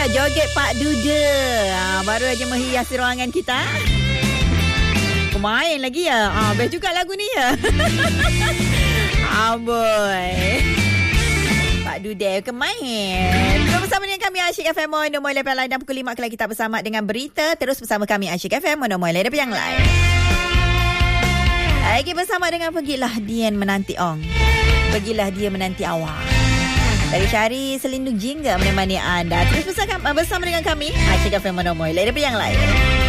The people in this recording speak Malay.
dia, joget Pak Duda. Baru aja menghiasi ruangan kita. Main lagi ya. Best juga lagu ni ya. Amboi. Pak Duda kemain. Terus bersama dengan kami Asyik FM Mono Moy Lepas Lain. Dan pukul 5 kali kita bersama dengan berita. Terus bersama kami Asyik FM Mono Moy Lepas yang lain. Lagi bersama dengan Pergilah Dia Menanti Ong. Pergilah Dia Menanti Awak. Dari Syari Selindung Jingga menemani anda. Terus bersama dengan kami Asyik FM Mono Moy Lepas yang lain.